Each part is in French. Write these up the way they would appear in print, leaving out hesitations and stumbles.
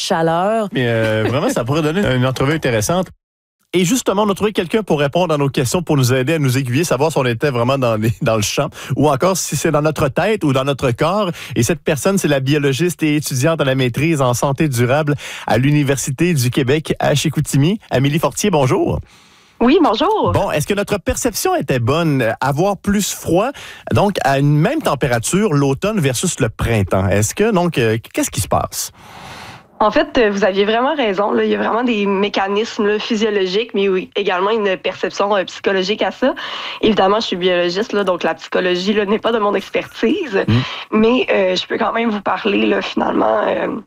chaleur. Mais vraiment, ça pourrait donner une entrevue intéressante. Et justement, on a trouvé quelqu'un pour répondre à nos questions, pour nous aider à nous aiguiller, savoir si on était vraiment dans le champ ou encore si c'est dans notre tête ou dans notre corps. Et cette personne, c'est la biologiste et étudiante à la maîtrise en santé durable à l'Université du Québec à Chicoutimi. Amélie Fortier, bonjour. Oui, bonjour. Bon, est-ce que notre perception était bonne? Avoir plus froid, donc à une même température, l'automne versus le printemps. Est-ce que, donc, qu'est-ce qui se passe? En fait, vous aviez vraiment raison. Là. Il y a vraiment des mécanismes là, physiologiques, mais oui, également une perception psychologique à ça. Évidemment, je suis biologiste, là, donc la psychologie là, n'est pas de mon expertise, mais je peux quand même vous parler là, finalement...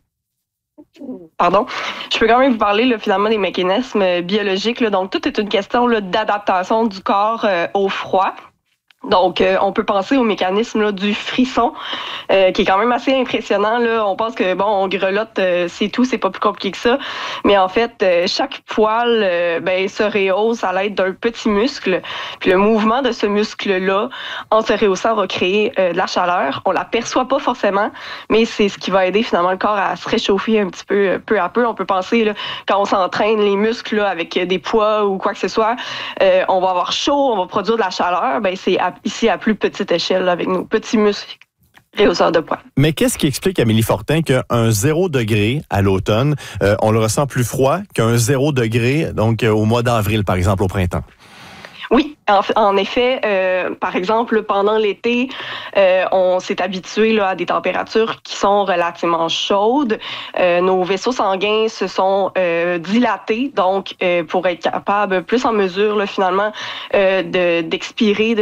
Je peux quand même vous parler là, finalement des mécanismes biologiques. Là. Donc, tout est une question là, d'adaptation du corps au froid. Donc, on peut penser au mécanisme là, du frisson, qui est quand même assez impressionnant. Là. On pense que, bon, on grelotte, c'est tout, c'est pas plus compliqué que ça. Mais en fait, chaque poil se rehausse à l'aide d'un petit muscle. Puis le mouvement de ce muscle-là, en se rehaussant, va créer de la chaleur. On la perçoit pas forcément, mais c'est ce qui va aider finalement le corps à se réchauffer un petit peu, peu à peu. On peut penser, là, quand on s'entraîne les muscles là, avec des poids ou quoi que ce soit, on va avoir chaud, on va produire de la chaleur. Ben, c'est ici à plus petite échelle, là, avec nos petits muscles rehausseurs de poids. Mais qu'est-ce qui explique, Amélie Fortin, qu'un 0 degré à l'automne, on le ressent plus froid qu'un 0 degré, donc au mois d'avril, par exemple, au printemps? Oui, en effet, par exemple, pendant l'été, on s'est habitué là, à des températures qui sont relativement chaudes. Nos vaisseaux sanguins se sont dilatés, donc pour être capable, plus en mesure là, finalement, d'expirer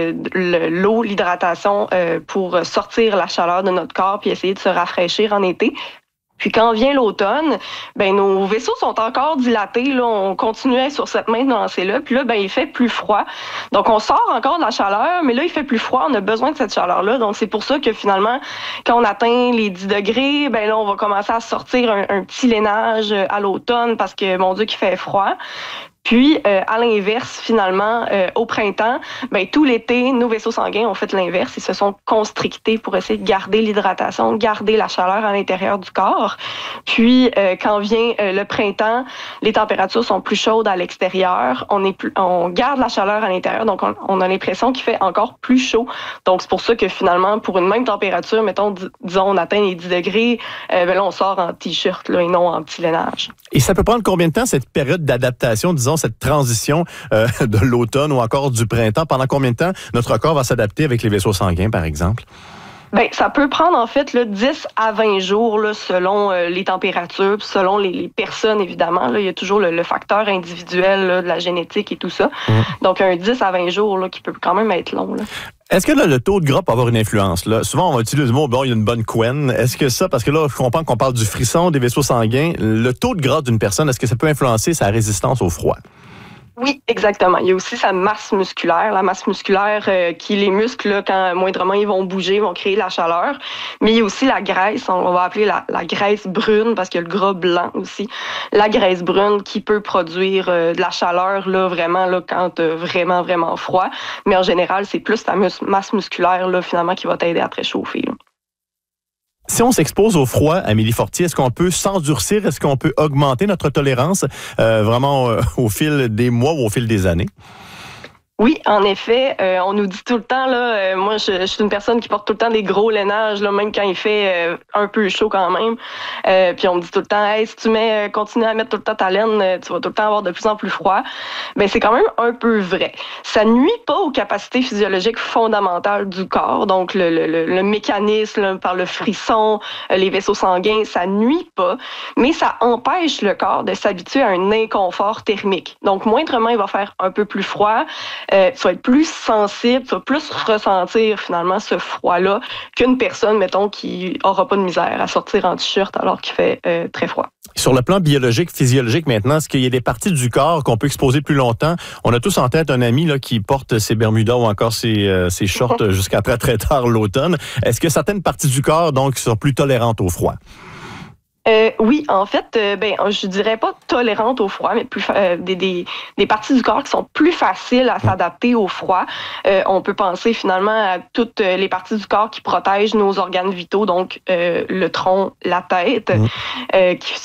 de l'eau, l'hydratation pour sortir la chaleur de notre corps puis essayer de se rafraîchir en été. Puis quand vient l'automne, ben nos vaisseaux sont encore dilatés. Là, on continuait sur cette même lancée-là. Puis là, ben il fait plus froid. Donc on sort encore de la chaleur, mais là il fait plus froid. On a besoin de cette chaleur-là. Donc c'est pour ça que finalement, quand on atteint les 10 degrés, ben là on va commencer à sortir un petit lainage à l'automne parce que mon Dieu qu'il fait froid. Puis, à l'inverse, finalement, au printemps, ben tout l'été, nos vaisseaux sanguins ont fait l'inverse. Ils se sont constrictés pour essayer de garder l'hydratation, garder la chaleur à l'intérieur du corps. Puis, quand vient le printemps, les températures sont plus chaudes à l'extérieur. On garde la chaleur à l'intérieur, donc on a l'impression qu'il fait encore plus chaud. Donc, c'est pour ça que finalement, pour une même température, mettons, disons, on atteint les 10 degrés, ben là, on sort en t-shirt là, et non en petit lainage. Et ça peut prendre combien de temps, cette période d'adaptation, disons, cette transition de l'automne ou encore du printemps? Pendant combien de temps notre corps va s'adapter avec les vaisseaux sanguins, par exemple? Ben, ça peut prendre en fait là, 10 à 20 jours là, selon les températures, selon les personnes évidemment. Là, il y a toujours le facteur individuel là, de la génétique et tout ça. Donc un 10 à 20 jours là, qui peut quand même être long. Là. Est-ce que là, le taux de gras peut avoir une influence? Là? Souvent, on va utiliser le mot, bon, il y a une bonne couenne. Est-ce que ça, parce que là, je comprends qu'on parle du frisson, des vaisseaux sanguins, le taux de gras d'une personne, est-ce que ça peut influencer sa résistance au froid? Oui, exactement. Il y a aussi sa masse musculaire. La masse musculaire qui, les muscles, là, quand moindrement ils vont bouger, vont créer la chaleur. Mais il y a aussi la graisse, on va appeler la graisse brune, parce qu'il y a le gras blanc aussi. La graisse brune qui peut produire de la chaleur là, vraiment là, quand vraiment, vraiment froid. Mais en général, c'est plus ta masse musculaire là, finalement qui va t'aider à te réchauffer. Là. Si on s'expose au froid, Amélie Fortier, est-ce qu'on peut s'endurcir? Est-ce qu'on peut augmenter notre tolérance vraiment au fil des mois ou au fil des années? Oui, en effet, on nous dit tout le temps, là, moi je suis une personne qui porte tout le temps des gros lainages, là, même quand il fait un peu chaud quand même. Puis on me dit tout le temps, hey, si tu continues à mettre tout le temps ta laine, tu vas tout le temps avoir de plus en plus froid. Ben c'est quand même un peu vrai. Ça nuit pas aux capacités physiologiques fondamentales du corps, donc le mécanisme là, par le frisson, les vaisseaux sanguins, ça nuit pas, mais ça empêche le corps de s'habituer à un inconfort thermique. Donc moindrement il va faire un peu plus froid. Tu vas être plus sensible, tu vas plus ressentir finalement ce froid-là qu'une personne, mettons, qui aura pas de misère à sortir en t-shirt alors qu'il fait très froid. Sur le plan biologique, physiologique maintenant, est-ce qu'il y a des parties du corps qu'on peut exposer plus longtemps? On a tous en tête un ami là, qui porte ses Bermudas ou encore ses shorts jusqu'à très très tard l'automne. Est-ce que certaines parties du corps donc sont plus tolérantes au froid? Oui, en fait, je dirais pas tolérante au froid, mais plus des parties du corps qui sont plus faciles à s'adapter au froid. On peut penser finalement à toutes les parties du corps qui protègent nos organes vitaux, donc le tronc, la tête, qui